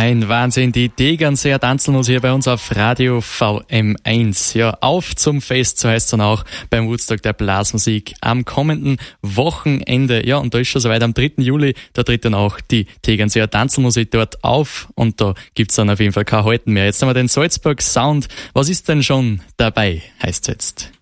Ein Wahnsinn, die Tegernseer Tanzelnuss hier bei uns auf Radio VM1. Ja, auf zum Fest, so heißt es dann auch beim Woodstock der Blasmusik am kommenden Wochenende. Ja, und da ist schon soweit am 3. Juli, da tritt dann auch die Tegernseer Tanzelmusik dort auf und da gibt's dann auf jeden Fall kein Halten mehr. Jetzt haben wir den Salzburg Sound. Was ist denn schon dabei, heißt es jetzt?